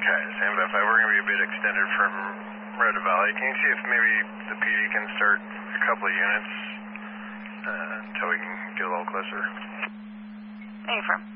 Okay, stand by 5. We're going to be a bit extended from Red Valley. Can you see if maybe the PD can start a couple of units until we can get a little closer? Where are you from?